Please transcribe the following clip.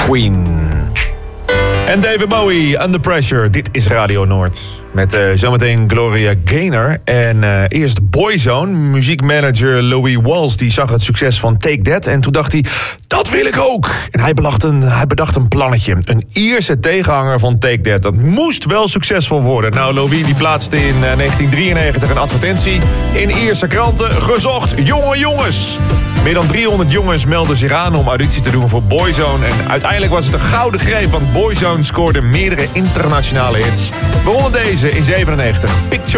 Queen. En David Bowie, Under Pressure. Dit is Radio Noord. Met zometeen Gloria Gaynor. En eerst Boyzone. Muziekmanager Louis Walls die zag het succes van Take That. En toen dacht hij, dat wil ik ook. En hij bedacht een plannetje. Een Ierse tegenhanger van Take That. Dat moest wel succesvol worden. Nou, Louis die plaatste in 1993 een advertentie in Ierse kranten. Gezocht jonge jongens. Meer dan 300 jongens melden zich aan om auditie te doen voor Boyzone. En uiteindelijk was het een gouden greep, want Boyzone scoorde meerdere internationale hits. Waaronder deze in 97, Picture